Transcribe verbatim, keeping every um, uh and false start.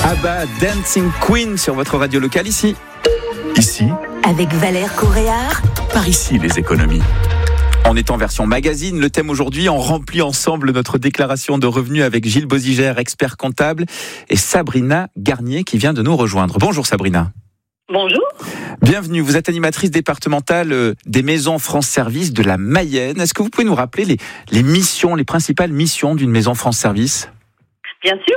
Abba, Dancing Queen sur votre radio locale ici. Ici, avec Valère Coréard. par ici les économies. On est en version magazine. Le thème aujourd'hui, on remplit ensemble notre déclaration de revenus avec Gilles Bozigère, expert comptable, et Sabrina Garnier qui vient de nous rejoindre. Bonjour Sabrina. Bonjour. Bienvenue, vous êtes animatrice départementale des maisons France Service de la Mayenne. Est-ce que vous pouvez nous rappeler les, les missions, les principales missions d'une maison France Service ? Bien sûr.